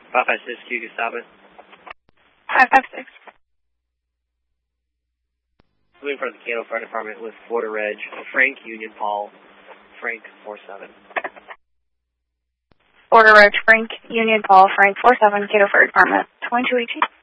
556 Q, Gustavo. 556. Moving from the Cano Fire Department with Florida Reg, Frank, Union Paul, Frank 47. Florida Reg, Frank, Union Paul, Frank 47, Cano Fire Department, 2218.